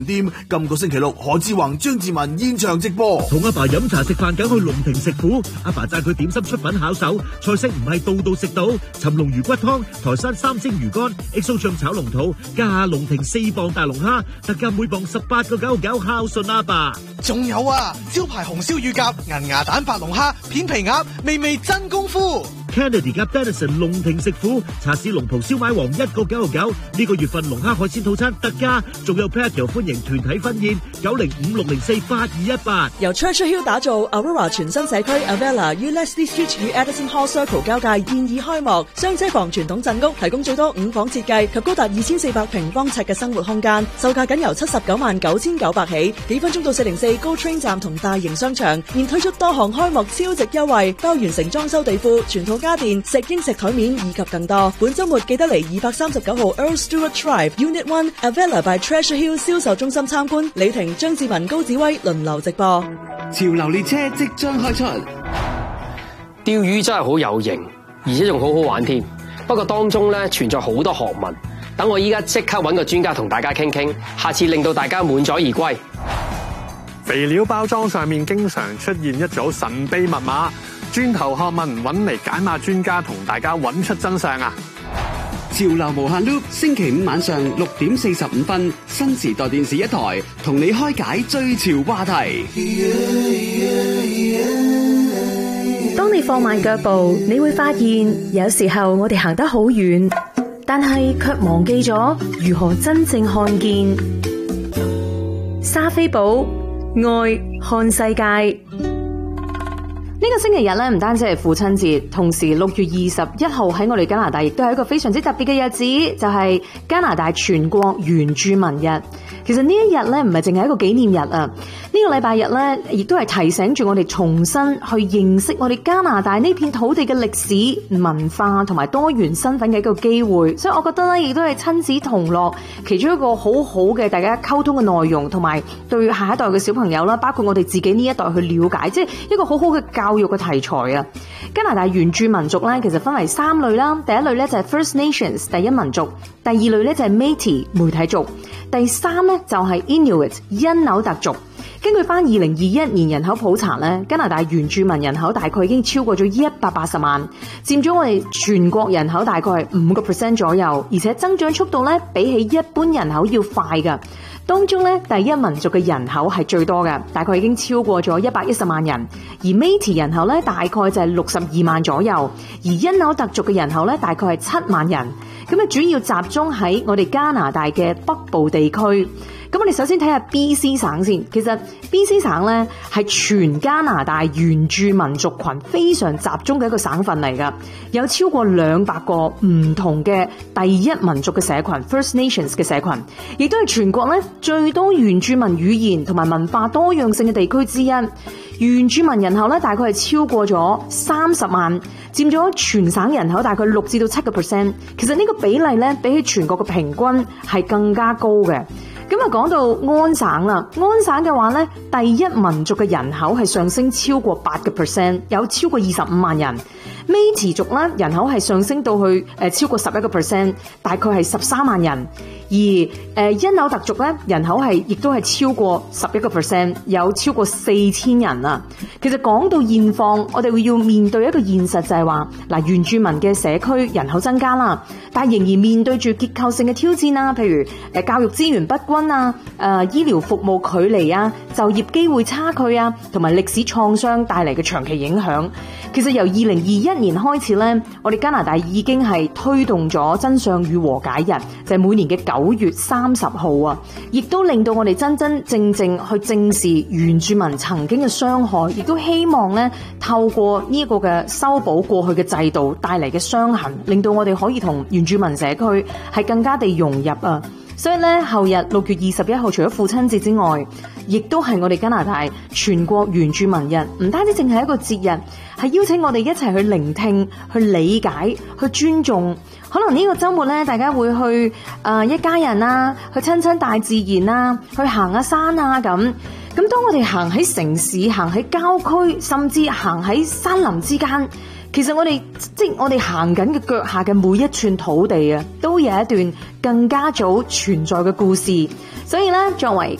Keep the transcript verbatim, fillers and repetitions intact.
店今個星期六，何志宏、張志文現場直播。 同阿爸飲茶食飯，梗去龍庭食府。阿爸讚佢點心出品巧手，菜式唔係度度食到。尋龍魚骨湯、台山三星魚乾、X O 醬炒龍肚，加下龍庭四磅大龍蝦，特價每磅十八個九九，孝順阿爸。 仲有啊，招牌紅燒乳鴿、銀牙蛋白龍蝦、片皮鴨，味味真功夫。 Kennedy 加 Denison 龍庭食府，茶市龍袍燒賣王一個九九，呢個月份龍蝦海鮮套餐特價，仲有 Patio 歡迎團體婚宴，九零五六零四八二一八。 由 Churchill Hill 打造 Aurora 全新社區 Avella 於 Leslie Street 與 Edison Hall Circle 交界現已開幕，雙車房傳統鎮屋提供最多五房設計及高達二千四百平方尺嘅生活空間，售價僅由七十九萬九千九百起，幾分鐘到四零四 Go Train 站同大型商場，現推出多項開幕超值優惠，包完成裝修地庫、全套家電、石英石台面以及更多。本週末記得嚟二百三十九號 Earl Stewart Drive Unit One Avella by Treasure Hill 銷售中心參觀。李婷、張志文、高子威輪流直播。 潮流列車即將開出， 釣魚真係好有型，而且仲好好玩添。不過當中咧存在好多學問，等我依家即刻揾個專家同大家傾傾，下次令到大家滿載而歸。 肥料包裝上面經常出現一組神秘密碼，轉頭學問揾嚟解碼專家同大家揾出真相啊！ 潮流無限 loop， 星期五晚上六點四十五分，新時代電視一台同你開解最潮話題。 當你放慢腳步，你會發現有時候我哋行得好遠，但係卻忘記咗如何真正看見。莎菲寶愛看世界。呢個星期日咧，唔單止係父親節，同時六月二十一號喺我哋加拿大亦都係一個非常之特別嘅日子，就係加拿大全國原住民日。其實呢一日咧，唔係淨係一個紀念日啊，呢個禮拜日咧，亦都係提醒住我哋重新去認識我哋加拿大呢片土地嘅歷史、文化同埋多元身份嘅一個機會。所以我覺得咧，亦都係親子同樂其中一個好好嘅大家溝通嘅內容，同埋對下一代嘅小朋友啦，包括我哋自己呢一代去了解，即係一個好好嘅教育嘅題材啊。加拿大原住民族咧，其實分為三類啦。第一類咧就係 First Nations 第一民族，第二類咧就係 Métis 媒體族，第三咧就係 Inuit 因紐特族。根據翻二零二一年人口普查咧，加拿大原住民人口大概已經超過咗一百八十萬，佔咗我哋全國人口大概係五個 percent 左右，而且增長速度咧比起一般人口要快噶。當中咧第一民族嘅人口係最多嘅，大概已經超過咗一百一十萬人，而 Métis 人口咧大概就係六十二萬左右，而因紐特族嘅人口咧大概係七萬人。咁啊，主要集中喺我哋加拿大嘅北部地區。咁我哋首先睇下 B C 省先。其實 B C 省咧係全加拿大原住民族群非常集中嘅一個省份嚟噶，有超過兩百個唔同嘅第一民族嘅社群 First Nations 嘅社群，亦都係全國咧最多原住民語言同埋文化多樣性嘅地區之一。原住民人口咧大概係超過咗三十萬，佔咗全省人口大概六至到七個 percent。其實呢個比例咧比起全國嘅平均係更加高嘅。咁啊，講到安省啦，安省嘅話咧，第一民族嘅人口係上升超過八個 percent，有超過二十五萬人。Métis 族啦，人口係上升到去誒超過十一個 percent，大概係十三萬人。而誒因紐特族咧，人口係亦都係超過十一個 percent，有超過四千人啊。其實講到現況，我哋會要面對一個現實，就係話嗱，原住民嘅社區人口增加啦，但係仍然面對住結構性嘅挑戰啊，譬如誒教育資源不均啊、誒醫療服務距離啊、就業機會差距啊，同埋歷史創傷帶嚟嘅長期影響。其實由二零二一年開始咧，我哋加拿大已經係推動咗真相與和解日，就係每年嘅九月三十號啊，亦都令到我哋真真正正去正視原住民曾經嘅傷害，亦都希望咧透過呢一個嘅修補過去嘅制度帶嚟嘅傷痕，令到我哋可以同原住民社區係更加地融入啊。所以咧，後日六月二十一號，除咗父親節之外，亦都係我哋加拿大全國原住民日。唔單止淨係一個節日，係邀請我哋一齊去聆聽、去理解、去尊重。可能呢個週末咧，大家會去誒、呃、一家人啊，去親親大自然啊，去行下山啊咁。咁當我哋行喺城市、行喺郊區，甚至行喺山林之間， 其實我哋即係我哋行緊嘅腳下嘅每一寸土地啊，都有一段更加早存在嘅故事。所以咧，作為